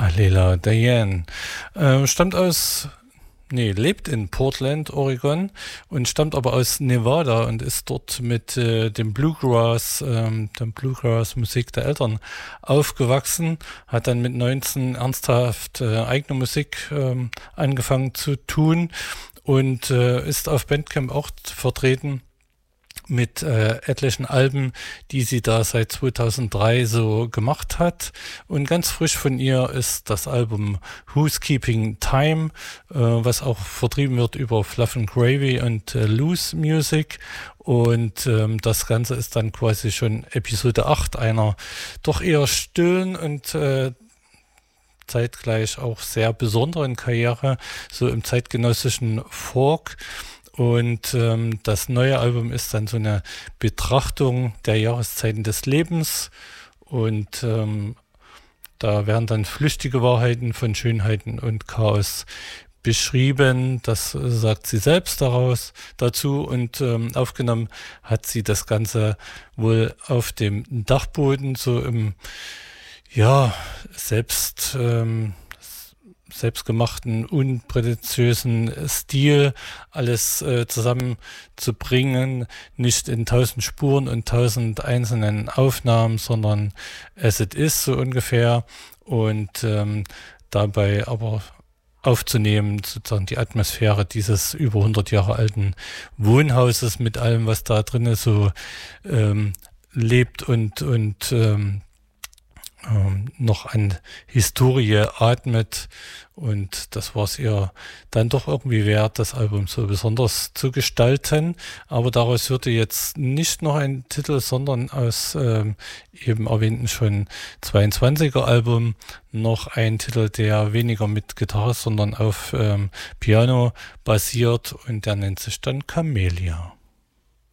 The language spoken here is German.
Leila Diane. Lebt in Portland, Oregon und stammt aber aus Nevada und ist dort mit dem Bluegrass-Musik der Eltern aufgewachsen, hat dann mit 19 ernsthaft eigene Musik angefangen zu tun und ist auf Bandcamp auch vertreten mit etlichen Alben, die sie da seit 2003 so gemacht hat. Und ganz frisch von ihr ist das Album Who's Keeping Time, was auch vertrieben wird über Fluff and Gravy und Loose Music. Und das Ganze ist dann quasi schon Episode 8 einer doch eher stillen und zeitgleich auch sehr besonderen Karriere, so im zeitgenössischen Folk. Und das neue Album ist dann so eine Betrachtung der Jahreszeiten des Lebens und da werden dann flüchtige Wahrheiten von Schönheiten und Chaos beschrieben. Das sagt sie selbst dazu und aufgenommen hat sie das Ganze wohl auf dem Dachboden, so im selbstgemachten, unprätentiösen Stil alles zusammenzubringen, nicht in 1000 Spuren und 1000 einzelnen Aufnahmen, sondern as it is so ungefähr und dabei aber aufzunehmen, sozusagen die Atmosphäre dieses über 100 Jahre alten Wohnhauses mit allem, was da drinnen so lebt und noch an Historie atmet und das war es ihr dann doch irgendwie wert, das Album so besonders zu gestalten, aber daraus hörte jetzt nicht noch ein Titel, sondern aus eben erwähnten schon 22er Album noch ein Titel, der weniger mit Gitarre, sondern auf Piano basiert und der nennt sich dann Camellia.